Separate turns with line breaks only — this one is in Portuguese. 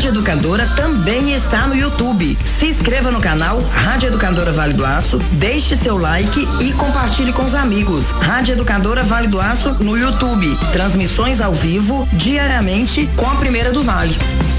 Educadora também está no YouTube. Se inscreva no canal Rádio Educadora Vale do Aço, deixe seu like e compartilhe com os amigos. Rádio Educadora Vale do Aço no YouTube. Transmissões ao vivo diariamente com a Primeira do Vale.